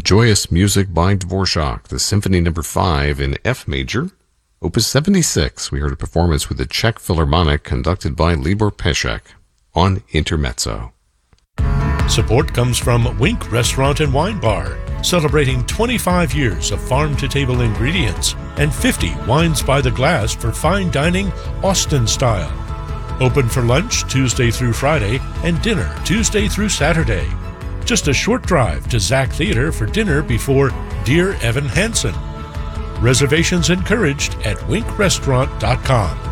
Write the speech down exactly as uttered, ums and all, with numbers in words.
Joyous music by Dvorak, the Symphony Number five in F major. Opus seventy-six, we heard a performance with the Czech Philharmonic conducted by Libor Pesek on Intermezzo. Support comes from Wink Restaurant and Wine Bar, celebrating twenty-five years of farm-to-table ingredients and fifty wines by the glass for fine dining Austin style. Open for lunch Tuesday through Friday and dinner Tuesday through Saturday. Just a short drive to Zach Theater for dinner before Dear Evan Hansen. Reservations encouraged at wink restaurant dot com.